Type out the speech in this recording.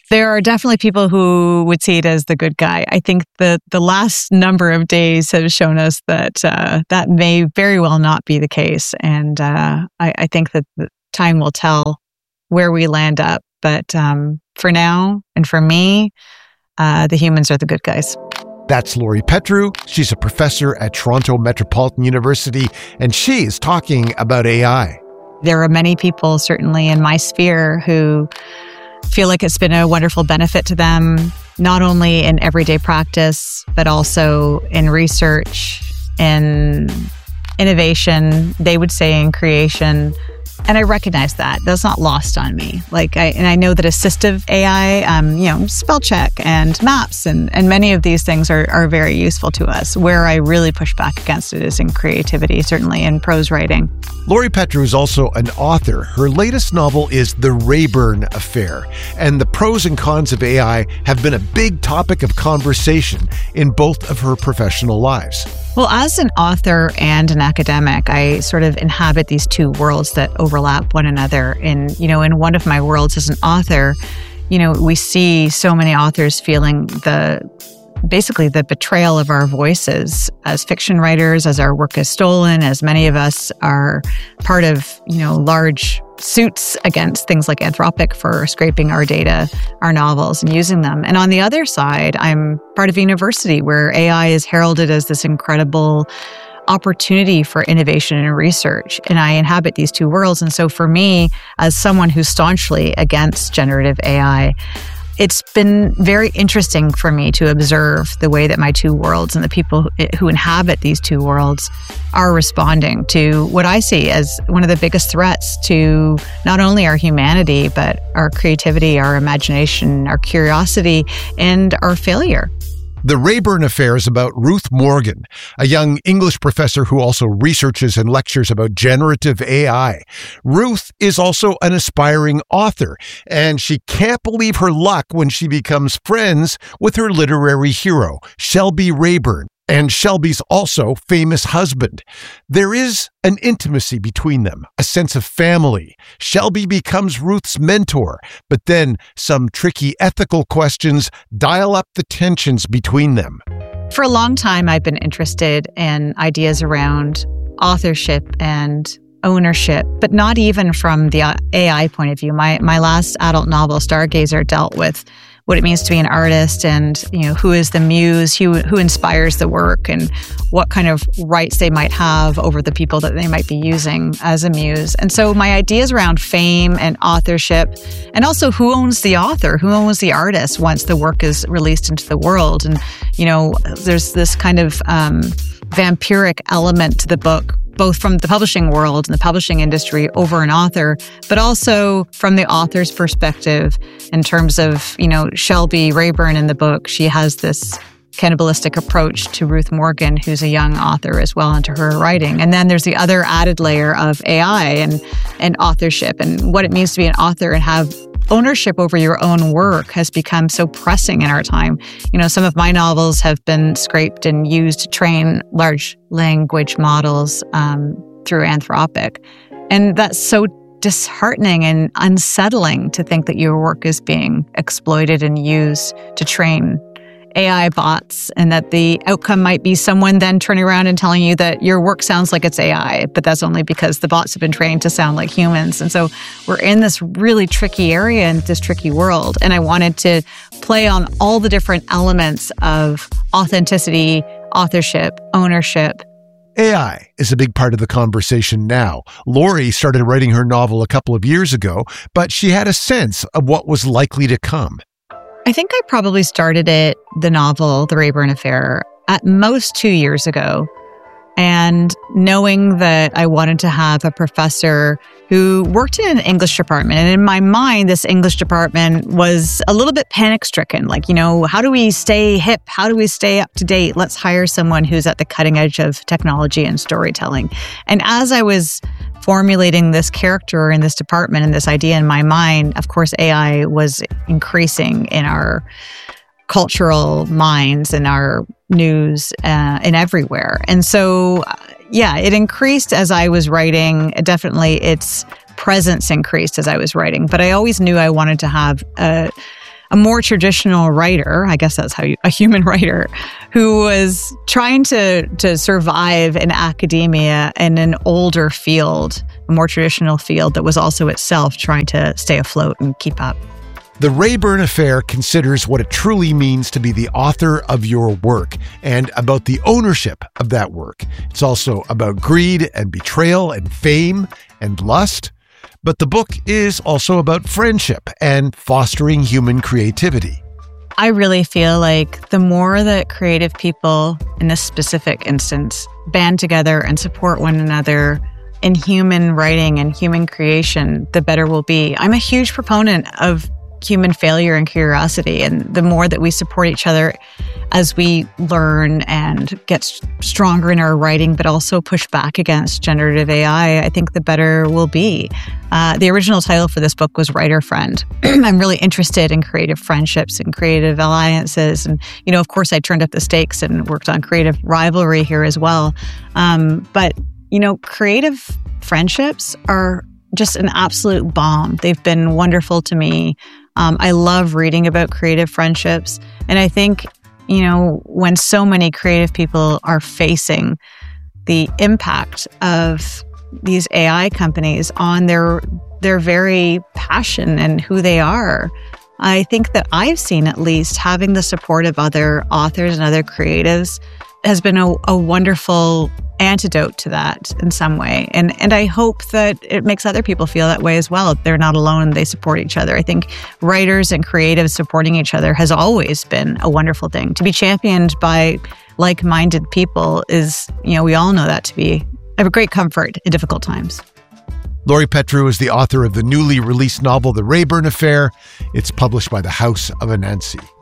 There are definitely people who would see it as the good guy. I think the last number of days have shown us that that may very well not be the case. And I think that the time will tell where we land up. But for now, and for me, the humans are the good guys. That's Lori Petru. She's a professor at Toronto Metropolitan University, and she is talking about AI. There are many people, certainly in my sphere, who feel like it's been a wonderful benefit to them, not only in everyday practice, but also in research, in innovation, they would say in creation. And I recognize that. That's not lost on me. I know that assistive AI, spell check and maps and many of these things are very useful to us. Where I really push back against it is in creativity, certainly in prose writing. Lori Petru is also an author. Her latest novel is The Rayburn Affair, and the pros and cons of AI have been a big topic of conversation in both of her professional lives. Well, as an author and an academic, I sort of inhabit these two worlds that overlap one another. In one of my worlds as an author, we see so many authors feeling basically the betrayal of our voices as fiction writers, as our work is stolen, as many of us are part of, large suits against things like Anthropic for scraping our data, our novels, and using them. And on the other side, I'm part of a university where AI is heralded as this incredible opportunity for innovation and research. And I inhabit these two worlds. And so for me, as someone who's staunchly against generative AI, it's been very interesting for me to observe the way that my two worlds and the people who inhabit these two worlds are responding to what I see as one of the biggest threats to not only our humanity, but our creativity, our imagination, our curiosity, and our failure. The Rayburn Affair is about Ruth Morgan, a young English professor who also researches and lectures about generative AI. Ruth is also an aspiring author, and she can't believe her luck when she becomes friends with her literary hero, Shelby Rayburn, and Shelby's also famous husband. There is an intimacy between them, a sense of family. Shelby becomes Ruth's mentor, but then some tricky ethical questions dial up the tensions between them. For a long time, I've been interested in ideas around authorship and ownership, but not even from the AI point of view. My last adult novel, Stargazer, dealt with what it means to be an artist and, who is the muse, who inspires the work, and what kind of rights they might have over the people that they might be using as a muse. And so my ideas around fame and authorship, and also who owns the author, who owns the artist once the work is released into the world. And, there's this kind of vampiric element to the book, both from the publishing world and the publishing industry over an author, but also from the author's perspective in terms of, Shelby Rayburn in the book. She has this cannibalistic approach to Ruth Morgan, who's a young author as well, into her writing. And then there's the other added layer of AI and authorship and what it means to be an author and have ownership over your own work has become so pressing in our time. Some of my novels have been scraped and used to train large language models through Anthropic. And that's so disheartening and unsettling to think that your work is being exploited and used to train AI bots, and that the outcome might be someone then turning around and telling you that your work sounds like it's AI, but that's only because the bots have been trained to sound like humans. And so we're in this really tricky area and this tricky world. And I wanted to play on all the different elements of authenticity, authorship, ownership. AI is a big part of the conversation now. Lori started writing her novel a couple of years ago, but she had a sense of what was likely to come. I think I probably started the novel, The Rayburn Affair, at most 2 years ago. And knowing that I wanted to have a professor who worked in an English department. And in my mind, this English department was a little bit panic-stricken. How do we stay hip? How do we stay up to date? Let's hire someone who's at the cutting edge of technology and storytelling. And as I was formulating this character in this department and this idea in my mind, of course, AI was increasing in our cultural minds and our news and everywhere. And so, it increased as I was writing. Definitely its presence increased as I was writing. But I always knew I wanted to have a a more traditional writer, I guess that's how a human writer, who was trying to survive in academia in an older field, a more traditional field that was also itself trying to stay afloat and keep up. The Rayburn Affair considers what it truly means to be the author of your work and about the ownership of that work. It's also about greed and betrayal and fame and lust. But the book is also about friendship and fostering human creativity. I really feel like the more that creative people, in this specific instance, band together and support one another in human writing and human creation, the better we'll be. I'm a huge proponent of human failure and curiosity, and the more that we support each other as we learn and get stronger in our writing, but also push back against generative AI, I think the better we'll be. The original title for this book was Writer Friend. I'm really interested in creative friendships and creative alliances. And, of course, I turned up the stakes and worked on creative rivalry here as well. But creative friendships are just an absolute bomb. They've been wonderful to me. I love reading about creative friendships. And I think, when so many creative people are facing the impact of these AI companies on their very passion and who they are, I think that I've seen, at least, having the support of other authors and other creatives has been a wonderful antidote to that in some way. And I hope that it makes other people feel that way as well. They're not alone. They support each other. I think writers and creatives supporting each other has always been a wonderful thing. To be championed by like-minded people is, we all know that to be a great comfort in difficult times. Lori Petru is the author of the newly released novel, The Rayburn Affair. It's published by the House of Anansi.